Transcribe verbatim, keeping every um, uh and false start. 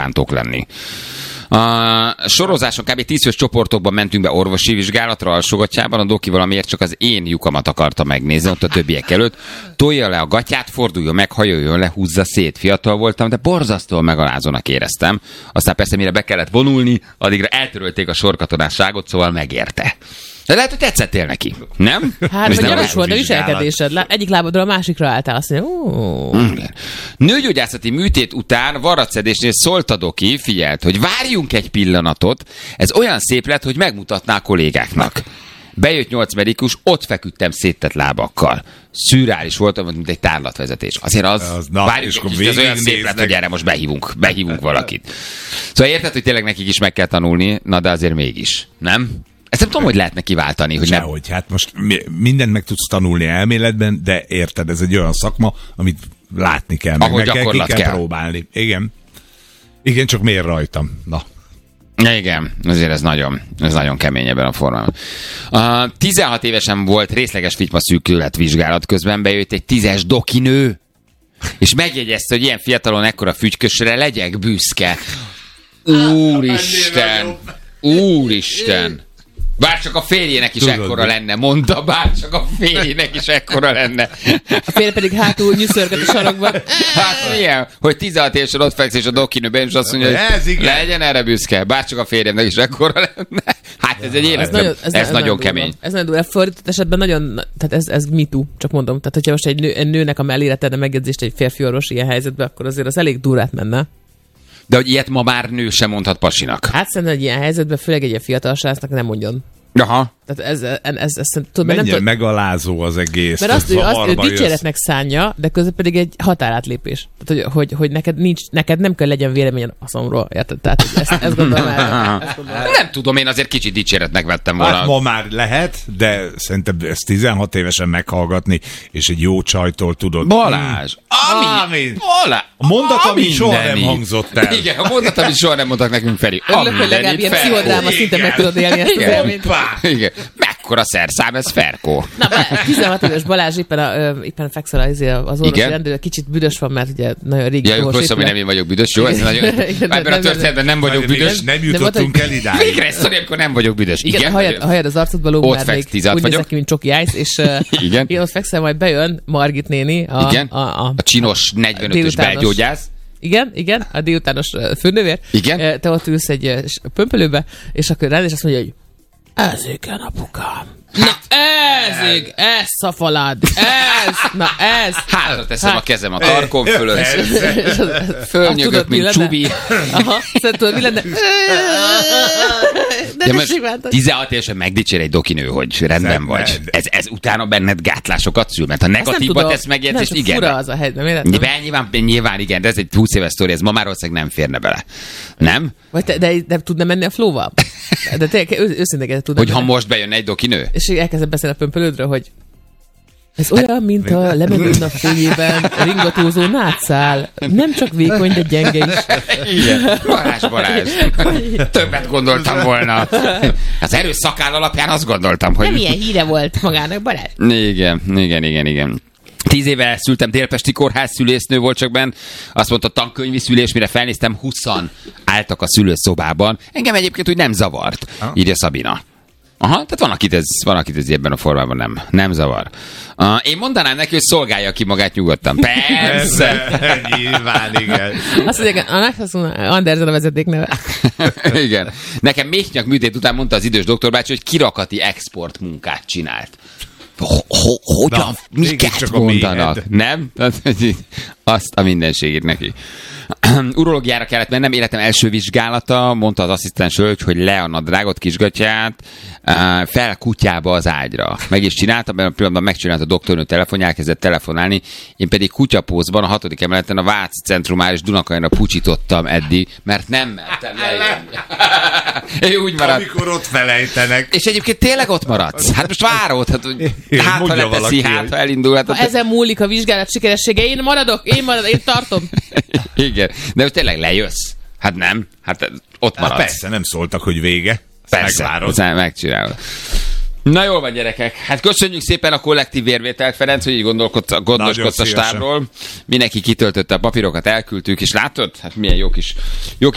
szántók lenni. A sorozáson kb. tíz fős csoportokban mentünk be orvosi vizsgálatra alsógatjában, a doki valamiért csak az én lyukamat akarta megnézni ott a többiek előtt. Tolja le a gatyát, forduljon meg, hajoljon le, húzza szét. Fiatal voltam, de borzasztóan megalázónak éreztem. Aztán persze mire be kellett vonulni, addigra eltörölték a sorkatonásságot, szóval megérte. De lehet, hogy tetszettél neki, nem? Hát, vagy gyanús volt a viselkedésed. Egyik lábadról a másikra álltál, azt mondja, ó. Nőgyógyászati műtét után varratszedésnél szólt a doki, figyelt, hogy várjunk egy pillanatot, ez olyan szép lett, hogy megmutatná a kollégáknak. Bejött nyolc medikus, ott feküdtem széttett lábakkal. Szürreális voltam, mint egy tárlatvezetés. Azért az, az na, várjuk egy kicsit, az olyan szép lett, hogy erre most behívunk, behívunk valakit. Szóval érted, hogy tényleg nekik is meg kell tanulni, na de azért mégis, nem? Ezt nem tudom, hogy lehetne kiváltani, hogy nem. Sehogy, hát most mindent meg tudsz tanulni elméletben, de érted, ez egy olyan szakma, amit látni kell, meg, meg kell, ki kell, kell próbálni. Igen. Igen, csak miért rajtam? Na. Ja, igen, azért ez nagyon, ez nagyon kemény ebben a formában. Uh, tizenhat évesen volt részleges figyma szűkület vizsgálat, közben bejött egy tízes dokinő, és megjegyezte, hogy ilyen fiatalon ekkora fügykösre legyek büszke. Úristen! Úristen! Bárcsak a férjének is Tudod, ekkora lenne, mondta, bárcsak a férjének is ekkora lenne. A férje pedig hátul nyüszörgött a sarokban. Hát milyen, hogy tizenhat évesen ott fekszik a dokinőben, és azt mondja, hogy legyen erre büszke, bárcsak a férjemnek is ekkora lenne. Hát ez egy élet, ez, nagyon, ez, ez, ez nagyon kemény. Ez nagyon durva. Fordított esetben nagyon, tehát ez, ez MeToo, csak mondom. Tehát, hogyha most egy, nő, egy nőnek a mellére tenne megjegyzést egy férfi orvos ilyen helyzetben, akkor azért az elég durrát menne. De hogy ilyet ma már nő sem mondhat pasinak. Hát szerintem egy ilyen helyzetben, főleg egy ilyen fiatal srácnak nem mondjon. Aha. Tehát ez, ez, ez, ez tudom, mennyire nem megalázó az egész. Mert azt, ő, azt ő dicséretnek szánja, de közben pedig egy határátlépés. Tehát, hogy, hogy, hogy neked, nincs, neked nem kell legyen véleményen a szomról. Érted? Tehát ezt, ezt gondolom el. Ezt gondolom el. Nem tudom, én azért kicsit dicséretnek vettem volna. Hát ma már lehet, de szerintem ezt tizenhat évesen meghallgatni, és egy jó csajtól tudod. Balázs! Ami! Ami Balázs! A mondat, ami soha nem hangzott el. Igen, a mondat, amit soha nem mondtak nekünk Feri. Örülök, hogy legalább ilyen pszichodráma szinten meg tudod élni ezt az élményt. Igen. Mekkora szerszám, ez Ferkó. Na, tizenhat éves Balázs éppen, a, éppen fekszel az, az orvosi rendőr, kicsit büdös van, mert ugye nagyon régi. Ja, jó, köszönöm, hogy nem én vagyok büdös, jó? Ez nagyon, igen, ebben a történetben nem vagyok büdös. Nem jutottunk el idáig. Végre ezt szorja, amikor nem vagyok büdös. Igen, igen hajad, hajad az arcodba lóg, már még úgy nézek ki, mint Csoki Ice, és igen. Én ott fekszel, majd bejön Margit néni. A, igen, a, a, a csinos negyvenötös belgyógyász. Igen, igen, a délutános főnővér. Igen. Te ott ülsz egy pömpölőbe, és akkor rád, és azt mondja, hogy ez igen, apukám. Na ez igen, ez szafalád, ez, na ez. Hátra teszem hát. A kezem a tarkom fölött. Fölnyögök, mint Csubi. Aha, tudod, mi lenne? De most tizenhat évesen megdicsér egy dokinő, hogy rendben vagy. Ez, ez utána benned gátlásokat szül, mert ha negatívba tesz megjegyzést, igen. Fura az a helyzet, miért? Nyilván, nyilván, igen, de ez egy húsz éves sztori, ez ma már valószínűleg nem férne bele. Nem? Vagy te, de, de tudna menni a flóval? De tényleg őszintén tudna. Hogy ha most bejönne egy dokinő? És elkezdett beszélni a pömpölődről, hogy ez olyan, mint a lemenő nap fényében ringatózó nátszál. Nem csak vékony, de gyenge is. Igen. Balázs, Balázs. Többet gondoltam volna. Az erős szakáll alapján azt gondoltam, hogy... Nem ilyen híre volt magának, Balázs. Igen, igen, igen, igen. Tíz éve szültem, Délpesti kórház szülésznő volt csak benn. Azt mondta, tankönyvi szülés, mire felnéztem, huszan álltak a szülőszobában. Engem egyébként úgy nem zavart, ha? Írja Szabina. Aha, tehát van, akit ez, van, akit ez ebben a formában nem, nem zavar. Uh, én mondanám neki, hogy szolgálja ki magát nyugodtan. Persze! Nyilván, igen. Azt mondja, a Andersen a vezeték neve. Igen. Nekem méhnyak műtét után mondta az idős doktorbácsi, hogy kirakati export munkát csinált. Hogyan? Na, miket mondanak? Nem? Azt a mindenségét neki. Urológiára kellett mennem, életem első vizsgálata, mondta az asszisztens hölgy, hogy le a nadrágot, kisgatyát, fel kutyába az ágyra. Meg is csináltam, mert a pillanatban megcsinálta a doktornő telefon, elkezdett telefonálni, én pedig kutyapózban a hatodik emeleten a Váci Centrumár és Dunakanyra pucsítottam eddig, mert nem mertem lejönni. Úgy maradt. Amikor ott felejtenek. És egyébként tényleg ott maradsz. Hát most várod, hát, hát ha leteszi, hát ha elindul. Hát, ha hát, ezen múlik a vizsgálat sikeressége, én maradok, én maradok, én tartom. Igen, de hogy tényleg lejössz? Hát nem, hát ott maradsz. Hát persze, nem szóltak, hogy vége. Persze, megvárod. Megcsinálod. Na jól van, gyerekek. Hát köszönjük szépen a kollektív vérvételt, Ferenc, hogy így gondoskodsz a stábról. Mindenki kitöltötte a papírokat, elküldtük, és látod? Hát milyen jó kis, jó kis